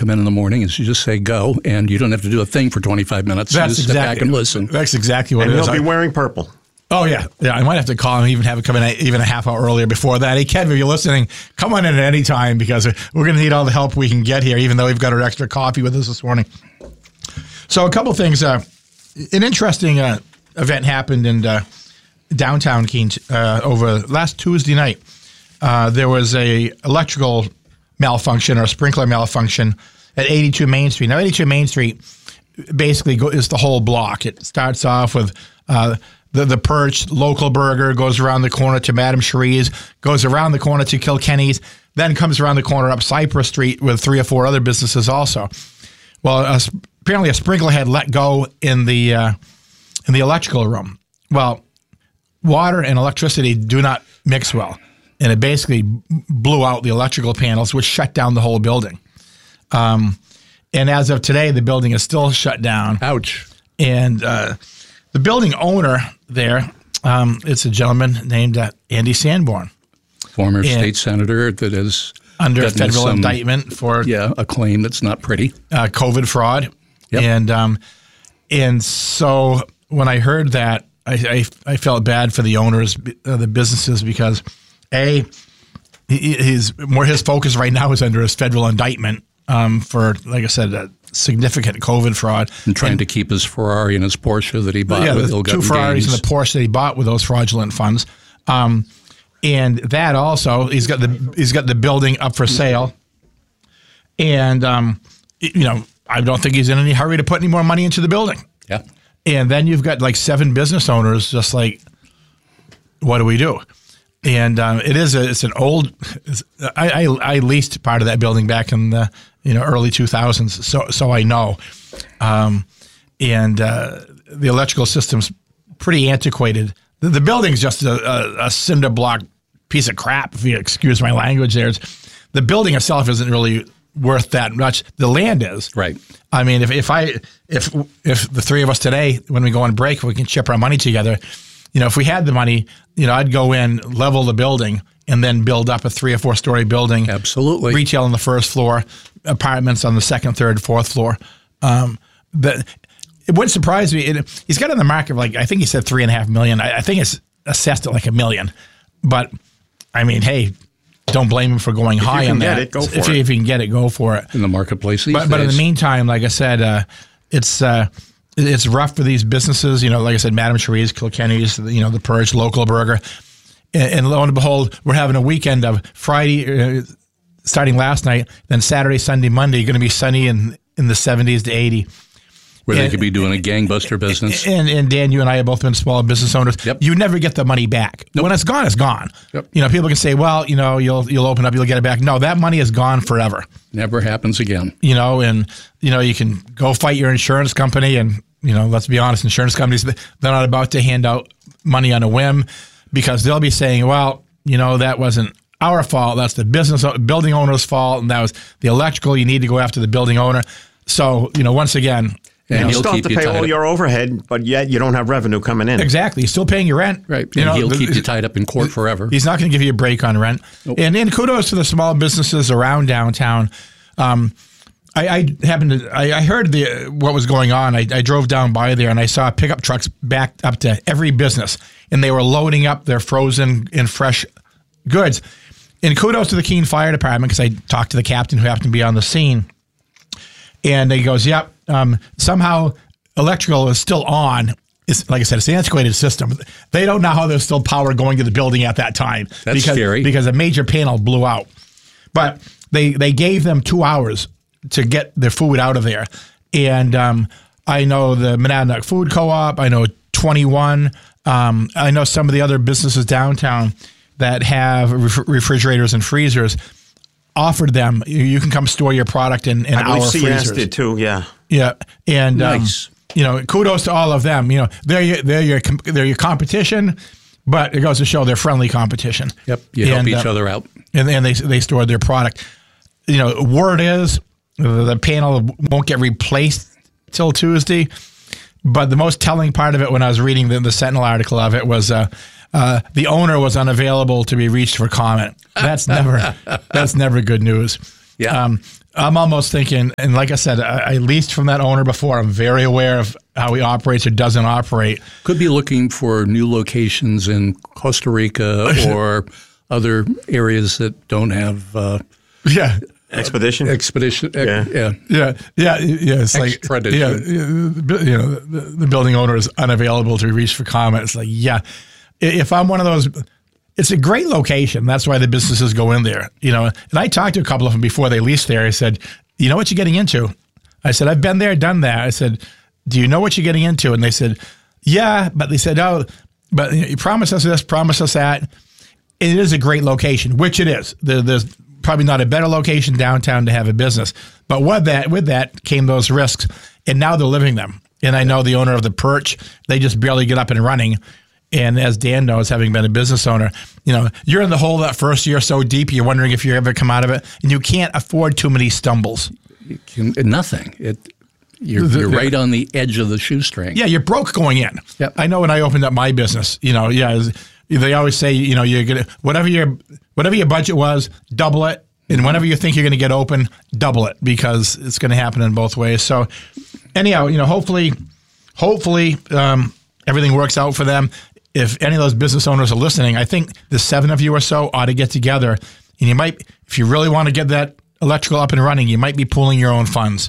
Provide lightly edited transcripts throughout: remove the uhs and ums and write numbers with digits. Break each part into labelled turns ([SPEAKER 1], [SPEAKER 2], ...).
[SPEAKER 1] come in the morning is you just say go, and you don't have to do a thing for 25 minutes.
[SPEAKER 2] That's
[SPEAKER 1] you just sit back and listen.
[SPEAKER 2] That's exactly what
[SPEAKER 3] and
[SPEAKER 2] it is.
[SPEAKER 3] he'll be wearing purple.
[SPEAKER 2] Oh, yeah. Yeah, I might have to call him, even have it come in even a half hour earlier before that. Hey, Kev, if you're listening, come on in at any time because we're going to need all the help we can get here, even though we've got our extra coffee with us this morning. So a couple things. An interesting event happened in downtown Keene over last Tuesday night. There was a electrical malfunction or a sprinkler malfunction at 82 Main Street. Now, 82 Main Street basically is the whole block. It starts off with the Perch, Local Burger, goes around the corner to Madame Cherie's, goes around the corner to Kilkenny's, then comes around the corner up Cypress Street with 3 or 4 other businesses also. Well, apparently a sprinkler had let go in the electrical room. Well, water and electricity do not mix well, and it basically blew out the electrical panels, which shut down the whole building. And as of today, the building is still shut down.
[SPEAKER 1] Ouch.
[SPEAKER 2] And the building owner there, it's a gentleman named Andy Sanborn.
[SPEAKER 1] Former state senator that is
[SPEAKER 2] under federal indictment for
[SPEAKER 1] a claim that's not pretty.
[SPEAKER 2] COVID fraud. Yep. And so when I heard that, I felt bad for the owners of the businesses because his focus right now is under his federal indictment for, like I said, a significant COVID fraud.
[SPEAKER 1] And trying to keep his Ferrari and his Porsche that he bought with ill-gotten
[SPEAKER 2] 2 Ferraris
[SPEAKER 1] gains.
[SPEAKER 2] and the Porsche that he bought with those fraudulent funds. And that also, he's got the building up for sale. And, I don't think he's in any hurry to put any more money into the building.
[SPEAKER 1] Yeah.
[SPEAKER 2] And then you've got like 7 business owners just like, what do we do? And it's an old. I leased part of that building back in the early 2000s, so I know. The electrical system's pretty antiquated. The building's just a cinder block piece of crap, if you excuse my language. The building itself isn't really worth that much. The land is.
[SPEAKER 1] Right.
[SPEAKER 2] I mean, if the 3 of us today, when we go on break, we can chip our money together. If we had the money, I'd go in, level the building, and then build up a 3 or 4 story building.
[SPEAKER 1] Absolutely.
[SPEAKER 2] Retail on the first floor, apartments on the second, third, fourth floor. It wouldn't surprise me. He's got in the market I think he said $3.5 million. I think it's assessed at like $1 million. But I mean, hey, don't blame him for going high on that. If you can get it, go for it.
[SPEAKER 1] In the marketplace these days.
[SPEAKER 2] But in the meantime, like I said, it's rough for these businesses. Like I said, Madame Cherie's, Kilkenny's, the Perch, Local Burger. And lo and behold, we're having a weekend of Friday, starting last night, then Saturday, Sunday, Monday, going to be sunny in the 70s to 80.
[SPEAKER 1] Where they could be doing a gangbuster business.
[SPEAKER 2] And Dan, you and I have both been small business owners.
[SPEAKER 1] Yep.
[SPEAKER 2] You never get the money back. Nope. When it's gone, it's gone.
[SPEAKER 1] Yep.
[SPEAKER 2] People can say, well, you'll open up, you'll get it back. No, that money is gone forever.
[SPEAKER 1] Never happens again.
[SPEAKER 2] And you can go fight your insurance company, and let's be honest, insurance companies, they're not about to hand out money on a whim, because they'll be saying, well, that wasn't our fault. That's the building owner's fault, and that was the electrical. You need to go after the building owner. So once again.
[SPEAKER 3] And you still have to pay all your overhead, but yet you don't have revenue coming in.
[SPEAKER 2] Exactly. You're still paying your rent.
[SPEAKER 1] Right. And he'll keep you tied up in court forever. He's
[SPEAKER 2] not going to give you a break on rent. Nope. And kudos to the small businesses around downtown. I heard what was going on. I drove down by there and I saw pickup trucks backed up to every business, and they were loading up their frozen and fresh goods. And kudos to the Keene Fire Department, because I talked to the captain who happened to be on the scene. And he goes, yep, somehow electrical is still on. It's, like I said, it's an antiquated system. They don't know how there's still power going to the building at that time.
[SPEAKER 1] That's scary.
[SPEAKER 2] Because a major panel blew out. But they gave them 2 hours to get their food out of there. And I know the Monadnock Food Co-op. I know 21. I know some of the other businesses downtown that have refrigerators and freezers. Offered them, you can come store your product in our freezers.
[SPEAKER 3] CS did too, yeah.
[SPEAKER 2] Yeah, and
[SPEAKER 1] nice.
[SPEAKER 2] Kudos to all of them. They're your competition, but it goes to show they're friendly competition.
[SPEAKER 1] Yep, you help each other out,
[SPEAKER 2] and they store their product. Word is the panel won't get replaced till Tuesday, but the most telling part of it, when I was reading the Sentinel article of it, was the owner was unavailable to be reached for comment. That's never good news.
[SPEAKER 1] Yeah.
[SPEAKER 2] I'm almost thinking, and like I said, I leased from that owner before. I'm very aware of how he operates or doesn't operate.
[SPEAKER 1] Could be looking for new locations in Costa Rica or other areas that don't have
[SPEAKER 3] Expedition.
[SPEAKER 2] Yeah. It's like the building owner is unavailable to be reached for comment. It's like, if I'm one of those, it's a great location. That's why the businesses go in there. And I talked to a couple of them before they leased there. I said, you know what you're getting into? I said, I've been there, done that. I said, do you know what you're getting into? And they said, yeah, but they said, oh, but you promised us this, promised us that. It is a great location, which it is. There's probably not a better location downtown to have a business. But with that came those risks, and now they're living them. And I know the owner of the Perch, they just barely get up and running. And as Dan knows, having been a business owner, you're in the hole that first year so deep, you're wondering if you ever come out of it, and you can't afford too many stumbles.
[SPEAKER 1] Nothing. You're right on the edge of the shoestring.
[SPEAKER 2] Yeah, you're broke going in.
[SPEAKER 1] Yep.
[SPEAKER 2] I know when I opened up my business, they always say, you're gonna whatever your budget was, double it, and whenever you think you're going to get open, double it, because it's going to happen in both ways. So, anyhow, hopefully, everything works out for them. If any of those business owners are listening, I think the 7 of you or so ought to get together, and you might, if you really want to get that electrical up and running, you might be pooling your own funds.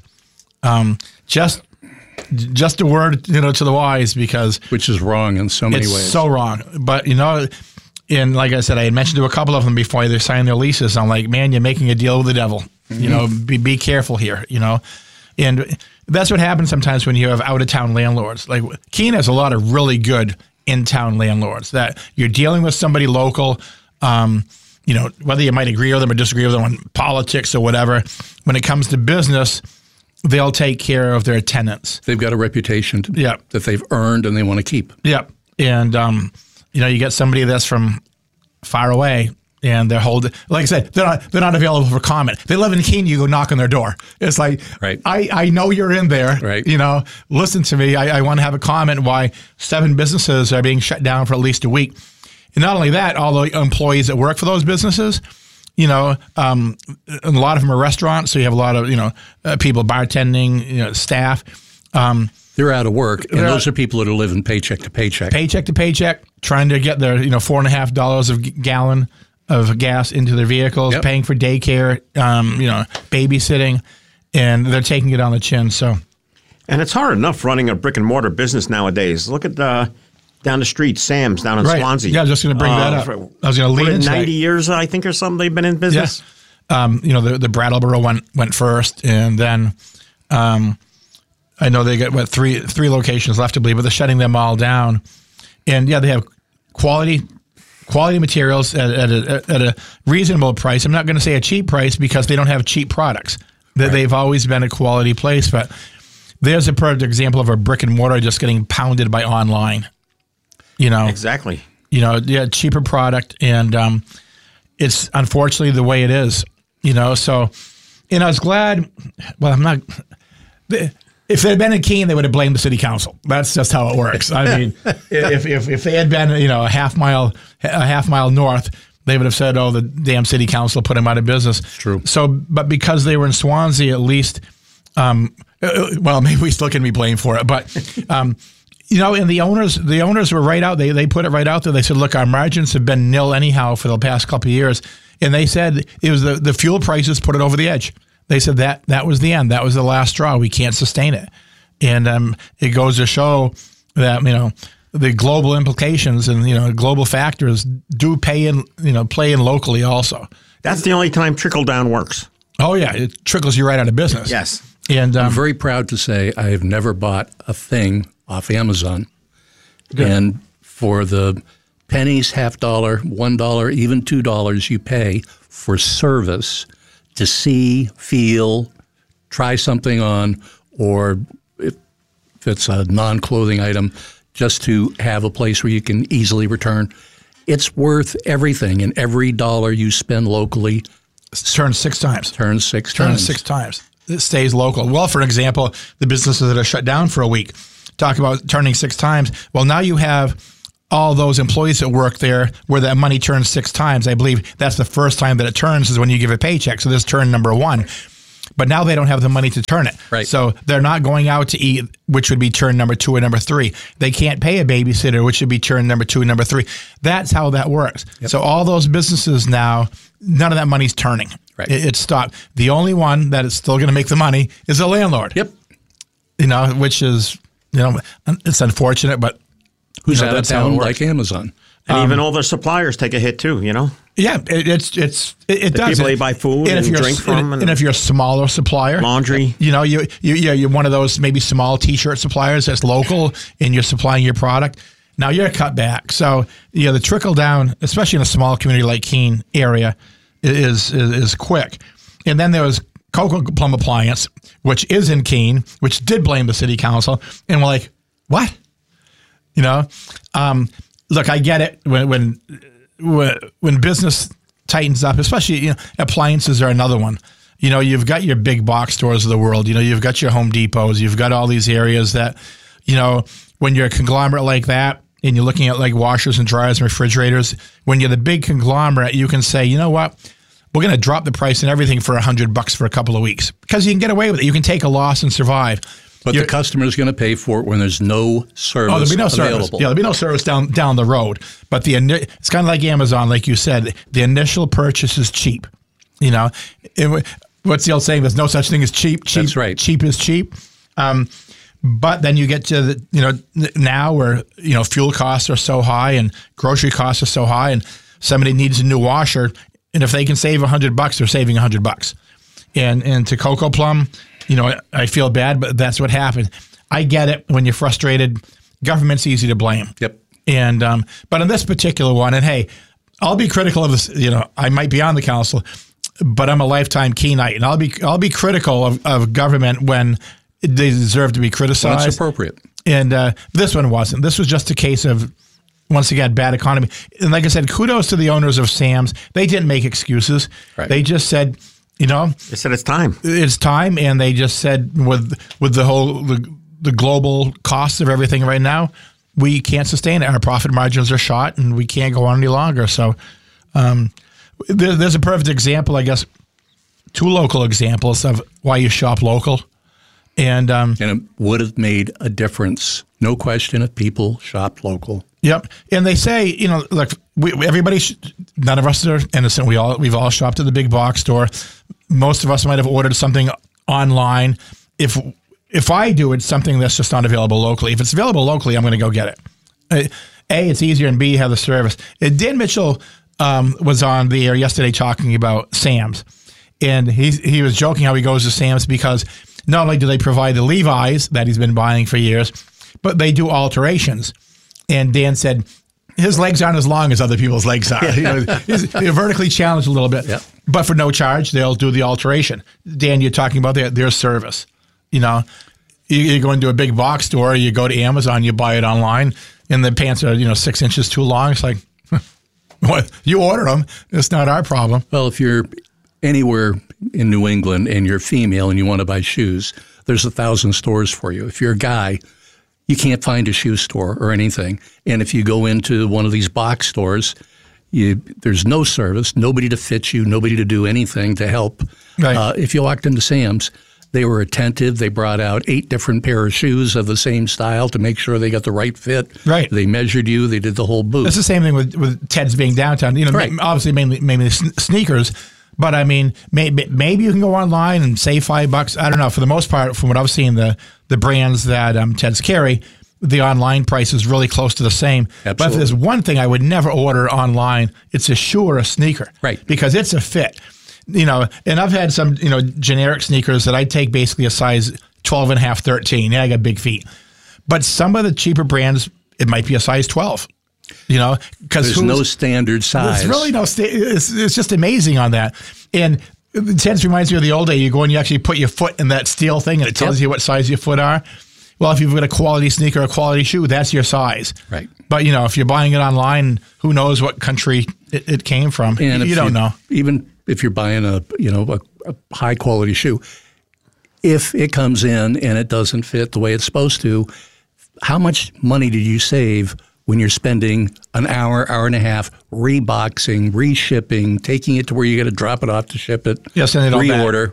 [SPEAKER 2] Just a word, to the wise, because
[SPEAKER 1] which is wrong in so many ways.
[SPEAKER 2] It's so wrong. But and like I said, I had mentioned to a couple of them before they signed their leases. I'm like, man, you're making a deal with the devil. Mm-hmm. Be careful here. And that's what happens sometimes when you have out of town landlords. Like Keene has a lot of really good in town landlords that you're dealing with somebody local. Whether you might agree with them or disagree with them on politics or whatever, when it comes to business, they'll take care of their tenants.
[SPEAKER 1] They've got a reputation that they've earned and they want to keep.
[SPEAKER 2] Yep. And, you get somebody that's from far away and they're holding, like I said, they're not available for comment. They live in Keene, you go knock on their door. It's like,
[SPEAKER 1] right.
[SPEAKER 2] I know you're in there.
[SPEAKER 1] Right.
[SPEAKER 2] Listen to me. I want to have a comment why 7 businesses are being shut down for at least a week. And not only that, all the employees that work for those businesses, a lot of them are restaurants, so you have a lot of people bartending, staff.
[SPEAKER 1] They're out of work, and those are people that are living paycheck to paycheck,
[SPEAKER 2] trying to get their $4.50 of gallon of gas into their vehicles, paying for daycare, babysitting, and they're taking it on the chin. So,
[SPEAKER 3] and it's hard enough running a brick and mortar business nowadays. Look at down the street, Sam's down in Swansea.
[SPEAKER 2] Yeah, I was just going to bring that up. I was going to lead into
[SPEAKER 3] 90 years, I think, or something. They've been in business.
[SPEAKER 2] Yeah. The Brattleboro went first, and then I know they got three locations left, I believe, but they're shutting them all down. And they have quality materials at a reasonable price. I'm not going to say a cheap price because they don't have cheap products. Right. They've always been a quality place, but there's a perfect example of a brick and mortar just getting pounded by online.
[SPEAKER 3] Exactly.
[SPEAKER 2] Cheaper product, and it's unfortunately the way it is. So, I was glad. Well, I'm not. If they had been in Keene, they would have blamed the city council. That's just how it works. I mean, if they had been, a half mile north, they would have said, "Oh, the damn city council put them out of business."
[SPEAKER 1] It's true.
[SPEAKER 2] So, but because they were in Swansea, at least, maybe we still can be blamed for it, but. And the owners were right out. They put it right out there. They said, "Look, our margins have been nil anyhow for the past couple of years," and they said it was the fuel prices put it over the edge. They said that was the end. That was the last straw. We can't sustain it, and it goes to show that the global implications and global factors do play in locally also.
[SPEAKER 3] That's the only time trickle down works.
[SPEAKER 2] Oh yeah, it trickles you right out of business.
[SPEAKER 3] Yes,
[SPEAKER 2] and
[SPEAKER 1] I'm very proud to say I have never bought a thing off Amazon.
[SPEAKER 2] Good.
[SPEAKER 1] And for the pennies, $50, $1, even $2 you pay for service to see, feel, try something on, or if it's a non-clothing item, just to have a place where you can easily return, it's worth everything. And every dollar you spend locally
[SPEAKER 2] turns 6 times.
[SPEAKER 1] Turns 6 times.
[SPEAKER 2] It stays local. Well, for example, the businesses that are shut down for a week, talk about turning 6 times. Well, now you have all those employees that work there where that money turns 6 times. I believe that's the first time that it turns is when you give a paycheck. So this turn number 1. But now they don't have the money to turn it.
[SPEAKER 1] Right.
[SPEAKER 2] So they're not going out to eat, which would be turn number 2 and number 3. They can't pay a babysitter, which would be turn number 2 and number 3. That's how that works. Yep. So all those businesses now, none of that money's turning.
[SPEAKER 1] Right.
[SPEAKER 2] It stopped. The only one that is still going to make the money is the landlord.
[SPEAKER 1] Yep.
[SPEAKER 2] Which is, it's unfortunate, but
[SPEAKER 1] who's out of town like Amazon.
[SPEAKER 3] And even all their suppliers take a hit too,
[SPEAKER 2] Yeah, it does.
[SPEAKER 3] People they buy food and drink from.
[SPEAKER 2] And if you're a smaller supplier.
[SPEAKER 3] Laundry.
[SPEAKER 2] You're one of those maybe small T-shirt suppliers that's local and you're supplying your product. Now you're cut back. So, the trickle down, especially in a small community like Keene area, is quick. And then there was Coco Plum Appliance, which is in Keene, which did blame the city council. And we're like, what? Look, I get it when business tightens up, especially appliances are another one. You've got your big box stores of the world. You've got your Home Depots. You've got all these areas that, when you're a conglomerate like that and you're looking at like washers and dryers and refrigerators, when you're the big conglomerate, you can say, you know what? We're going to drop the price and everything for $100 for a couple of weeks because you can get away with it. You can take a loss and survive.
[SPEAKER 1] But the customer is going to pay for it when there's no service
[SPEAKER 2] there'll be no
[SPEAKER 1] available.
[SPEAKER 2] Service. Yeah, there'll be no service down the road. But it's kind of like Amazon, like you said. The initial purchase is cheap. What's the old saying? There's no such thing as cheap.
[SPEAKER 1] That's right.
[SPEAKER 2] Cheap is cheap. But then you get to now where fuel costs are so high and grocery costs are so high, and somebody needs a new washer, and if they can save $100, they're saving $100. And to Coco Plum. I feel bad, but that's what happened. I get it. When you're frustrated, government's easy to blame.
[SPEAKER 1] Yep.
[SPEAKER 2] And but in this particular one, and hey, I'll be critical of this. I might be on the council, but I'm a lifetime Keenite, and I'll be critical of government when they deserve to be criticized.
[SPEAKER 1] That's appropriate.
[SPEAKER 2] And this one wasn't. This was just a case of, once again, bad economy. And like I said, kudos to the owners of Sam's. They didn't make excuses.
[SPEAKER 1] Right.
[SPEAKER 2] They just said,
[SPEAKER 3] they said it's time.
[SPEAKER 2] It's time, and they just said with the global costs of everything right now, we can't sustain it. Our profit margins are shot, and we can't go on any longer. So there's a perfect example, I guess, 2 local examples of why you shop local. And
[SPEAKER 1] it would have made a difference, no question, if people shopped local.
[SPEAKER 2] Yep, and they say, look, everybody, none of us are innocent. We've all shopped at the big box store. Most of us might have ordered something online. If I do, it's something that's just not available locally. If it's available locally, I'm going to go get it. A, it's easier, and B, have the service. Dan Mitchell was on the air yesterday talking about Sam's, and he was joking how he goes to Sam's because not only do they provide the Levi's that he's been buying for years, but they do alterations. And Dan said his legs aren't as long as other people's legs are. They're vertically challenged a little bit,
[SPEAKER 1] yep.
[SPEAKER 2] But for no charge, they'll do the alteration. Dan, you're talking about their service. You go into a big box store, you go to Amazon, you buy it online, and the pants are 6 inches too long. It's like, what? You order them. It's not our problem.
[SPEAKER 1] Well, if you're anywhere in New England and you're female and you want to buy shoes, there's 1,000 stores for you. If you're a guy, you can't find a shoe store or anything. And if you go into one of these box stores, there's no service, nobody to fit you, nobody to do anything to help.
[SPEAKER 2] Right.
[SPEAKER 1] If you walked into Sam's, they were attentive. They brought out 8 different pair of shoes of the same style to make sure they got the right fit.
[SPEAKER 2] Right.
[SPEAKER 1] They measured you. They did the whole booth.
[SPEAKER 2] It's the same thing with Ted's being downtown.
[SPEAKER 1] Right.
[SPEAKER 2] Obviously mainly sneakers. But I mean, maybe you can go online and save $5. I don't know. For the most part, from what I've seen, the brands that Ted's carry, the online price is really close to the same.
[SPEAKER 1] Absolutely.
[SPEAKER 2] But if there's one thing I would never order online, it's a shoe or a sneaker.
[SPEAKER 1] Right.
[SPEAKER 2] Because it's a fit. And I've had some, generic sneakers that I take basically a size 12 and a half, 13. Yeah, I got big feet. But some of the cheaper brands, it might be a size 12. Because
[SPEAKER 1] there's no standard size.
[SPEAKER 2] There's really no it's just amazing on that. And it tends to reminds me of the old day. You go and you actually put your foot in that steel thing, and it tells you what size your foot are. Well, if you've got a quality sneaker, a quality shoe, that's your size.
[SPEAKER 1] Right.
[SPEAKER 2] But if you're buying it online, who knows what country it came from?
[SPEAKER 1] And
[SPEAKER 2] you don't know.
[SPEAKER 1] Even if you're buying a high quality shoe, if it comes in and it doesn't fit the way it's supposed to, how much money did you save when you're spending an hour and a half reboxing, reshipping, taking it to where you got to drop it off to ship it,
[SPEAKER 2] send it all back.
[SPEAKER 1] reorder?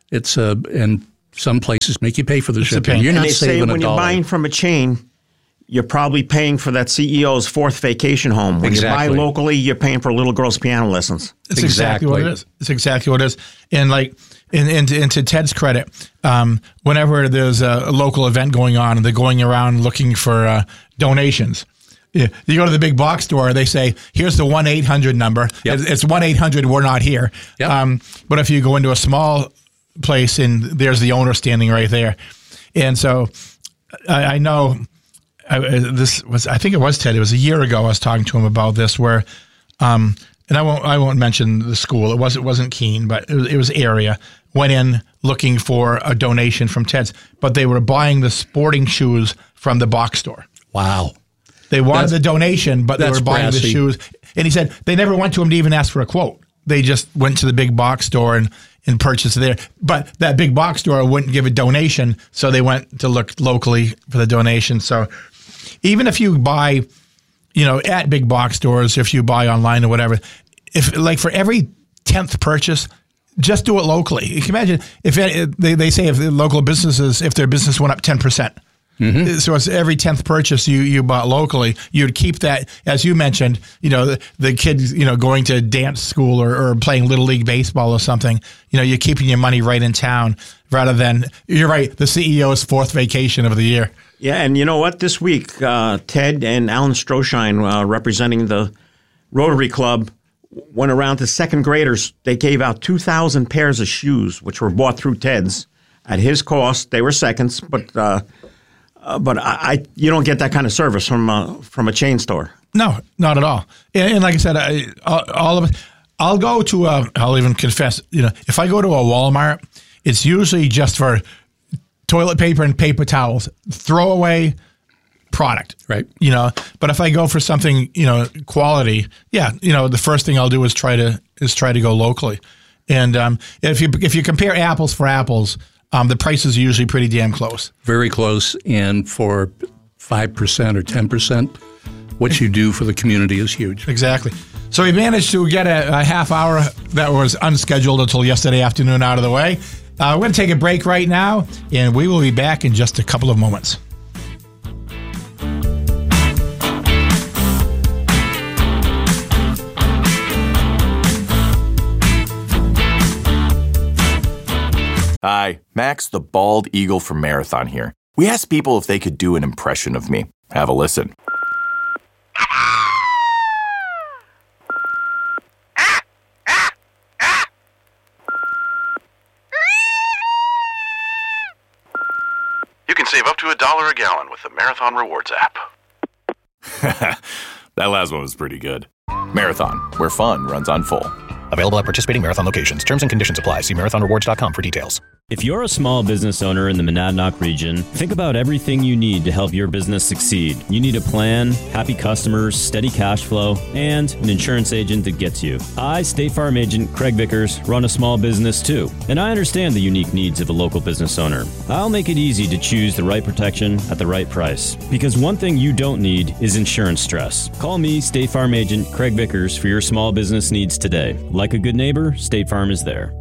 [SPEAKER 1] And some places make you pay for the shipping.
[SPEAKER 2] pain.
[SPEAKER 1] You're
[SPEAKER 3] And
[SPEAKER 1] not
[SPEAKER 3] they say
[SPEAKER 1] saving
[SPEAKER 3] when
[SPEAKER 1] $1.
[SPEAKER 3] you're buying from a chain, you're probably paying for that CEO's fourth vacation home. When
[SPEAKER 1] Exactly.
[SPEAKER 3] you buy locally, you're paying for a little girl's piano lessons.
[SPEAKER 2] It's exactly what it is. It's exactly what it is. And like, and to Ted's credit, whenever there's a local event going on and they're going around looking for donations, you go to the big box store, they say, here's the 1-800 number.
[SPEAKER 1] Yep.
[SPEAKER 2] It's 1-800, we're not here.
[SPEAKER 1] Yep.
[SPEAKER 2] But if you go into a small place and there's the owner standing right there. And so I know I think it was Ted. It was a year ago I was talking to him about this where, and I won't mention the school. It wasn't Keene, but it was area. Went in looking for a donation from Ted's, but they were buying the sporting shoes from the box store.
[SPEAKER 1] Wow.
[SPEAKER 2] They wanted the donation, but they were buying the shoes. And he said they never went to him to even ask for a quote. They just went to the big box store and purchased it there. But that big box store wouldn't give a donation, so they went to look locally for the donation. So even if you buy, at big box stores, if you buy online or whatever, if like for every 10th purchase, just do it locally. You can imagine if they say if the local businesses, if their business went up 10%. Mm-hmm. So it's every 10th purchase you bought locally, you'd keep that, as you mentioned, the kids, going to dance school or playing Little League baseball or something, you're keeping your money right in town rather than, you're right, the CEO's fourth vacation of the year.
[SPEAKER 3] Yeah, and you know what? This week, Ted and Alan Stroshine, representing the Rotary Club, went around to second graders. They gave out 2,000 pairs of shoes, which were bought through Ted's at his cost. They were seconds, but you don't get that kind of service from a chain store.
[SPEAKER 2] No, not at all. And like I said, all of it. I'll go to I'll even confess. If I go to a Walmart, it's usually just for toilet paper and paper towels, throwaway product,
[SPEAKER 1] right?
[SPEAKER 2] But if I go for something, quality, the first thing I'll do is try to go locally. And if you compare apples for apples. The prices are usually pretty damn close. Very
[SPEAKER 1] close. And for 5% or 10%, what you do for the community is huge.
[SPEAKER 2] Exactly. So we managed to get a half hour that was unscheduled until yesterday afternoon out of the way. We're going to take a break right now, and we will be back in just a couple of moments.
[SPEAKER 4] Hi, Max the Bald Eagle from Marathon here. We asked people if they could do an impression of me. Have a listen.
[SPEAKER 5] You can save up to $1 a gallon with the Marathon Rewards app.
[SPEAKER 4] That last one was pretty good. Marathon, where fun runs on full.
[SPEAKER 6] Available at participating Marathon locations. Terms and conditions apply. See marathonrewards.com for details.
[SPEAKER 7] If you're a small business owner in the Monadnock region, think about everything you need to help your business succeed. You need a plan, happy customers, steady cash flow, and an insurance agent that gets you. I, State Farm Agent Craig Vickers, run a small business too, and I understand the unique needs of a local business owner. I'll make it easy to choose the right protection at the right price, because one thing you don't need is insurance stress. Call me, State Farm Agent Craig Vickers, for your small business needs today. Like a good neighbor, State Farm is there.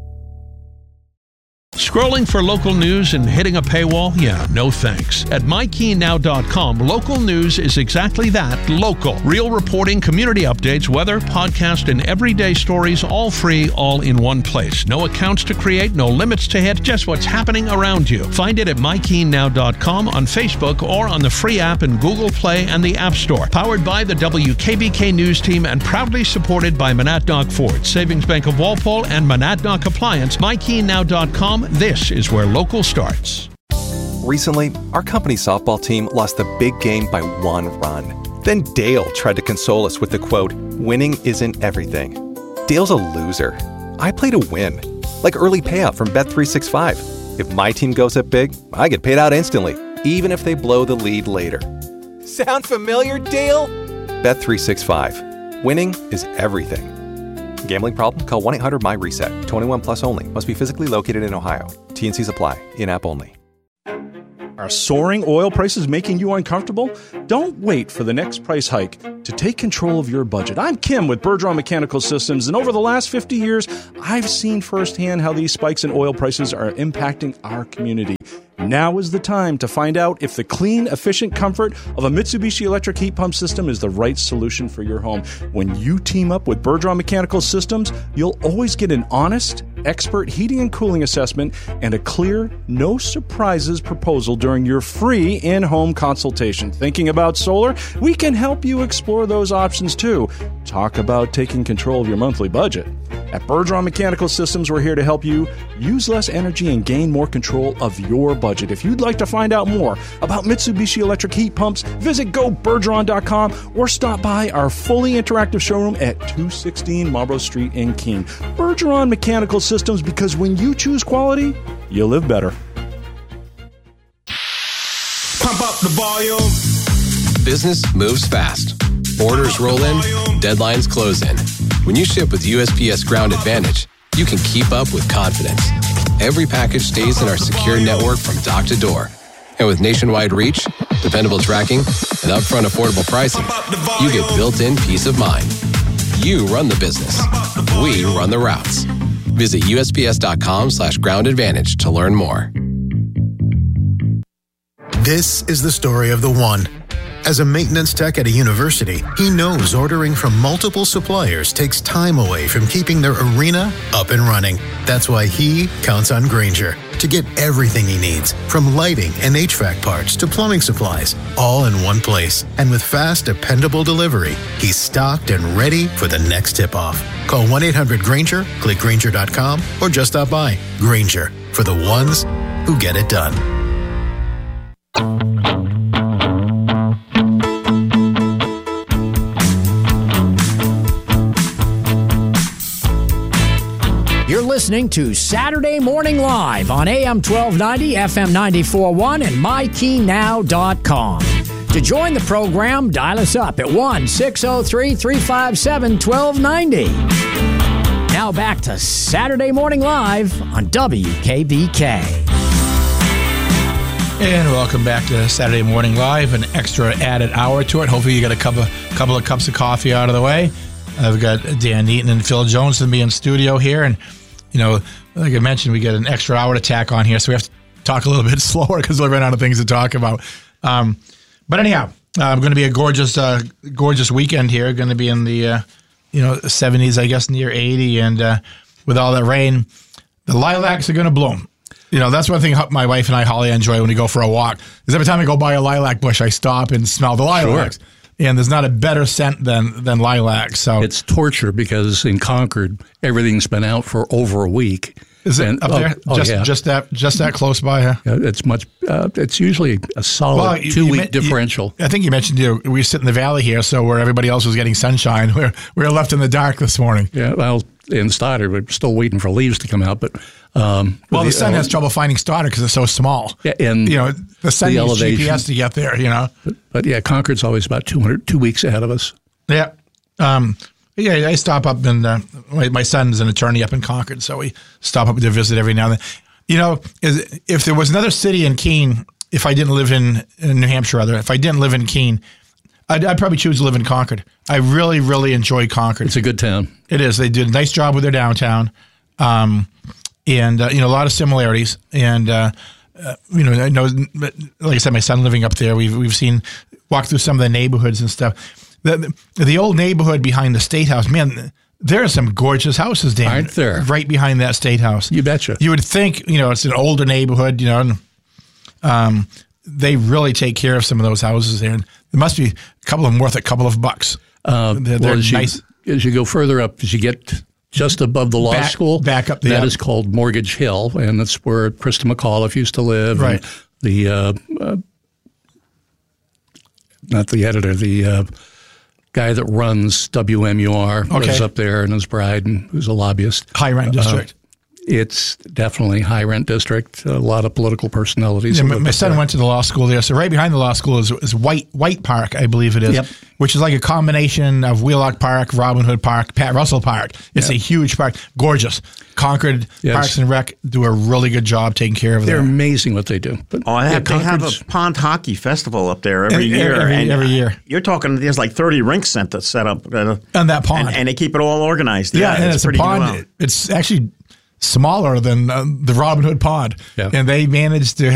[SPEAKER 8] Scrolling for local news and hitting a paywall? Yeah, no thanks. At MyKeyNow.com, local news is exactly that, local. Real reporting, community updates, weather, podcast, and everyday stories, all free, all in one place. No accounts to create, no limits to hit, just what's happening around you. Find it at MyKeyNow.com, on Facebook, or on the free app in Google Play and the App Store. Powered by the WKBK News Team and proudly supported by Monadnock Ford, Savings Bank of Walpole, and Monadnock Appliance. MyKeyNow.com. This is where local starts.
[SPEAKER 9] Recently, our company softball team lost the big game by 1 run. Then Dale tried to console us with the quote, "Winning isn't everything." Dale's a loser. I play to win, like early payout from Bet365. If my team goes up big, I get paid out instantly, even if they blow the lead later. Sound familiar, Dale? Bet365. Winning is everything. Gambling problem? Call 1-800-MY-RESET. 21 plus only. Must be physically located in Ohio. T&Cs apply. In-app only.
[SPEAKER 10] Are soaring oil prices making you uncomfortable? Don't wait for the next price hike to take control of your budget. I'm Kim with Bergeron Mechanical Systems, and over the last 50 years, I've seen firsthand how these spikes in oil prices are impacting our community. Now is the time to find out if the clean, efficient comfort of a Mitsubishi electric heat pump system is the right solution for your home. When you team up with Bergeron Mechanical Systems, you'll always get an honest, expert heating and cooling assessment and a clear, no surprises proposal during your free in-home consultation. Thinking about solar? We can help you explore those options too. Talk about taking control of your monthly budget. At Bergeron Mechanical Systems, we're here to help you use less energy and gain more control of your budget. If you'd like to find out more about Mitsubishi electric heat pumps, visit GoBergeron.com or stop by our fully interactive showroom at 216 Marlborough Street in Keene. Bergeron Mechanical Systems, because when you choose quality, you live better.
[SPEAKER 11] Pump up the volume.
[SPEAKER 12] Business moves fast. Orders roll in, deadlines close in. When you ship with USPS Ground Advantage, you can keep up with confidence. Every package stays in our secure network from dock to door. And with nationwide reach, dependable tracking, and upfront affordable pricing, you get built-in peace of mind. You run the business. We run the routes. Visit USPS.com/Ground Advantage to learn more.
[SPEAKER 13] This is the story of the one. As a maintenance tech at a university, he knows ordering from multiple suppliers takes time away from keeping their arena up and running. That's why he counts on Grainger to get everything he needs, from lighting and HVAC parts to plumbing supplies, all in one place. And with fast, dependable delivery, he's stocked and ready for the next tip-off. Call 1-800-GRAINGER, click Grainger.com, or just stop by. Grainger, for the ones who get it done.
[SPEAKER 14] You're listening to Saturday Morning Live on AM 1290, FM 94.1, and MyKeyNow.com. To join the program, dial us up at 1-603-357-1290. Now back to Saturday Morning Live on WKBK.
[SPEAKER 2] And welcome back to Saturday Morning Live, an extra added hour to it. Hopefully you got a couple of cups of coffee out of the way. I've got Dan Eaton and Phil Jones to be in studio here. And, you know, like I mentioned, we got an extra hour to tack on here, so we have to talk a little bit slower because we'll run out of things to talk about. But anyhow, going to be a gorgeous weekend here. Going to be in the, 70s, I guess, near 80. And with all that rain, the lilacs are going to bloom. You know, that's one thing my wife and I, Holly, enjoy when we go for a walk. Is every time I go by a lilac bush, I stop and smell the lilacs. Sure. And there's not a better scent than lilac. So
[SPEAKER 1] it's torture because in Concord, everything's been out for over a week.
[SPEAKER 2] Is it up there? Just that close by? Huh?
[SPEAKER 1] It's much. It's usually a solid 2-week differential.
[SPEAKER 2] I think you mentioned we sit in the valley here, so where everybody else was getting sunshine, we were left in the dark this morning.
[SPEAKER 1] Yeah, well, in Stoddard, we're still waiting for leaves to come out, but.
[SPEAKER 2] The sun has trouble finding Stoddard because it's so small.
[SPEAKER 1] Yeah, and
[SPEAKER 2] the sun needs GPS to get there.
[SPEAKER 1] But yeah, Concord's always about 2 weeks ahead of us.
[SPEAKER 2] Yeah, I stop up and my son's an attorney up in Concord, so we stop up to visit every now and then. If there was another city in Keene, if I didn't live in New Hampshire, if I didn't live in Keene, I'd probably choose to live in Concord. I really, really enjoy Concord.
[SPEAKER 1] It's a good town.
[SPEAKER 2] It is. They did a nice job with their downtown. And a lot of similarities. And I know, like I said, my son living up there. We've walked through some of the neighborhoods and stuff. The old neighborhood behind the State House, man, there are some gorgeous houses, Dan.
[SPEAKER 1] Aren't there?
[SPEAKER 2] Right behind that State House.
[SPEAKER 1] You betcha.
[SPEAKER 2] You would think, it's an older neighborhood, and they really take care of some of those houses there. And there must be a couple of them worth a couple of bucks. They're nice.
[SPEAKER 1] As you go further up, as you get just above the law school,
[SPEAKER 2] back up
[SPEAKER 1] that is called Mortgage Hill, and that's where Krista McAuliffe used to live.
[SPEAKER 2] Right.
[SPEAKER 1] And the not the editor, the guy that runs WMUR lives up there, and his bride, and who's a lobbyist.
[SPEAKER 2] High rent district.
[SPEAKER 1] it's definitely high rent district. A lot of political personalities.
[SPEAKER 2] Yeah, my son went to the law school there. So right behind the law school is White Park, I believe it is, which is like a combination of Wheelock Park, Robin Hood Park, Pat Russell Park. It's a huge park, gorgeous. Concord Parks and Rec do a really good job taking care of that.
[SPEAKER 1] They're amazing what they do. But
[SPEAKER 3] they have a pond hockey festival up there every year.
[SPEAKER 2] Every year.
[SPEAKER 3] You're talking, there's like 30 rinks set up
[SPEAKER 2] on that pond.
[SPEAKER 3] And they keep it all organized.
[SPEAKER 2] Yeah, and it's a pond. Well. It's actually smaller than the Robin Hood Pond. Yeah. And they managed to